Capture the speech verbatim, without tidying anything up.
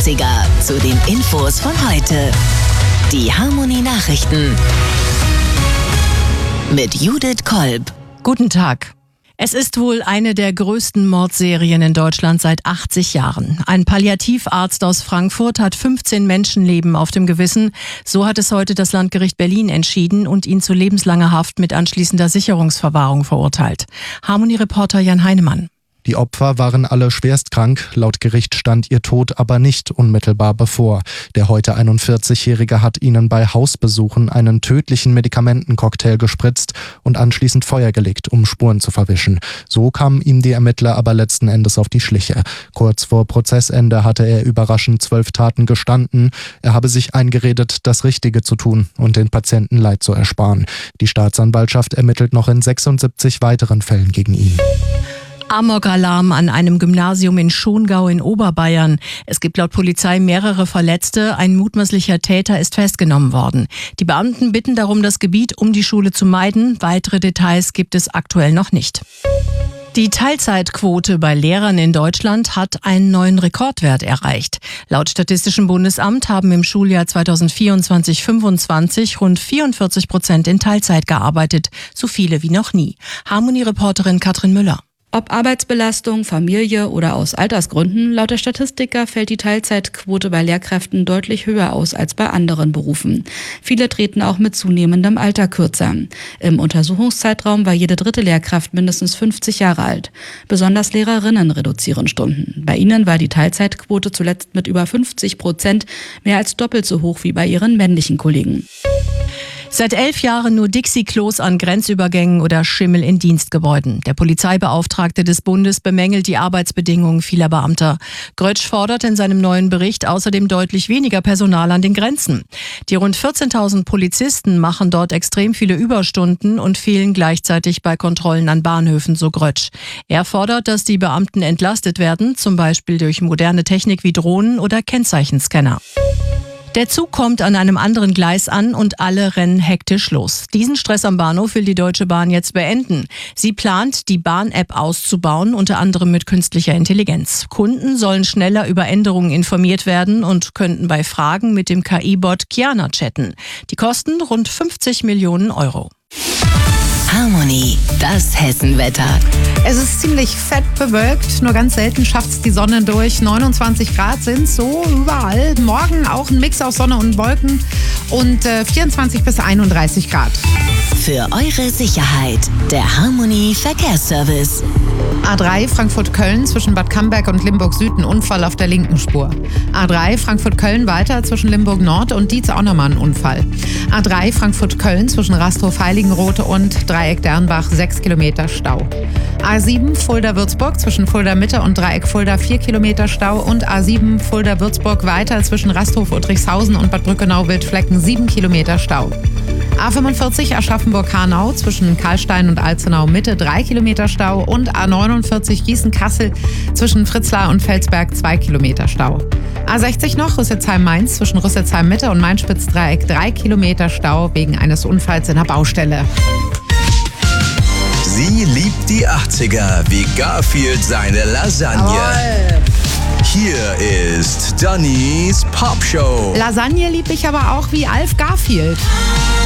achtziger zu den Infos von heute. Die Harmony-Nachrichten mit Judith Kolb. Guten Tag. Es ist wohl eine der größten Mordserien in Deutschland seit achtzig Jahren. Ein Palliativarzt aus Frankfurt hat fünfzehn Menschenleben auf dem Gewissen. So hat es heute das Landgericht Berlin entschieden und ihn zu lebenslanger Haft mit anschließender Sicherungsverwahrung verurteilt. Harmony-Reporter Jan Heinemann. Die Opfer waren alle schwerstkrank. Laut Gericht stand ihr Tod aber nicht unmittelbar bevor. Der heute einundvierzigjährige hat ihnen bei Hausbesuchen einen tödlichen Medikamentencocktail gespritzt und anschließend Feuer gelegt, um Spuren zu verwischen. So kamen ihm die Ermittler aber letzten Endes auf die Schliche. Kurz vor Prozessende hatte er überraschend zwölf Taten gestanden. Er habe sich eingeredet, das Richtige zu tun und den Patienten Leid zu ersparen. Die Staatsanwaltschaft ermittelt noch in sechsundsiebzig weiteren Fällen gegen ihn. Amok-Alarm an einem Gymnasium in Schongau in Oberbayern. Es gibt laut Polizei mehrere Verletzte. Ein mutmaßlicher Täter ist festgenommen worden. Die Beamten bitten darum, das Gebiet um die Schule zu meiden. Weitere Details gibt es aktuell noch nicht. Die Teilzeitquote bei Lehrern in Deutschland hat einen neuen Rekordwert erreicht. Laut Statistischem Bundesamt haben im Schuljahr zweitausendvierundzwanzig fünfundzwanzig rund vierundvierzig Prozent in Teilzeit gearbeitet. So viele wie noch nie. Harmony-Reporterin Katrin Müller. Ob Arbeitsbelastung, Familie oder aus Altersgründen, laut der Statistiker fällt die Teilzeitquote bei Lehrkräften deutlich höher aus als bei anderen Berufen. Viele treten auch mit zunehmendem Alter kürzer. Im Untersuchungszeitraum war jede dritte Lehrkraft mindestens fünfzig Jahre alt. Besonders Lehrerinnen reduzieren Stunden. Bei ihnen war die Teilzeitquote zuletzt mit über fünfzig Prozent mehr als doppelt so hoch wie bei ihren männlichen Kollegen. Seit elf Jahren nur Dixie-Klos an Grenzübergängen oder Schimmel in Dienstgebäuden. Der Polizeibeauftragte des Bundes bemängelt die Arbeitsbedingungen vieler Beamter. Grötsch fordert in seinem neuen Bericht außerdem deutlich weniger Personal an den Grenzen. Die rund vierzehntausend Polizisten machen dort extrem viele Überstunden und fehlen gleichzeitig bei Kontrollen an Bahnhöfen, so Grötsch. Er fordert, dass die Beamten entlastet werden, zum Beispiel durch moderne Technik wie Drohnen oder Kennzeichenscanner. Der Zug kommt an einem anderen Gleis an und alle rennen hektisch los. Diesen Stress am Bahnhof will die Deutsche Bahn jetzt beenden. Sie plant, die Bahn-App auszubauen, unter anderem mit künstlicher Intelligenz. Kunden sollen schneller über Änderungen informiert werden und könnten bei Fragen mit dem K I-Bot Kiana chatten. Die kosten rund fünfzig Millionen Euro. Harmony, das Hessenwetter. Es ist ziemlich fett bewölkt, nur ganz selten schafft es die Sonne durch. neunundzwanzig Grad sind so überall. Morgen auch ein Mix aus Sonne und Wolken und äh, vierundzwanzig bis einunddreißig Grad. Für eure Sicherheit, der Harmony Verkehrsservice. A drei Frankfurt-Köln zwischen Bad Camberg und Limburg Süd ein Unfall auf der linken Spur. A drei Frankfurt-Köln weiter zwischen Limburg Nord und Dietz auch nochmal ein Unfall. A drei Frankfurt-Köln zwischen Rasthof-Heiligenroth und Dreieck-Dernbach sechs Kilometer Stau. A sieben Fulda-Würzburg zwischen Fulda-Mitte und Dreieck Fulda vier Kilometer Stau und A sieben Fulda-Würzburg weiter zwischen Rasthof-Uttrichshausen und Bad Brückenau-Wildflecken sieben Kilometer Stau. A fünfundvierzig Aschaffenburg-Hanau zwischen Karlstein und Alzenau Mitte drei Kilometer Stau und A neunundvierzig Gießen-Kassel zwischen Fritzlar und Felsberg zwei Kilometer Stau. A sechzig noch Rüsselsheim-Mainz zwischen Rüsselsheim Mitte und Mainspitz-Dreieck drei Kilometer Stau wegen eines Unfalls in der Baustelle. Sie liebt die achtziger wie Garfield seine Lasagne. Jawohl. Hier ist Dannys Popshow. Lasagne lieb ich aber auch wie Alf Garfield.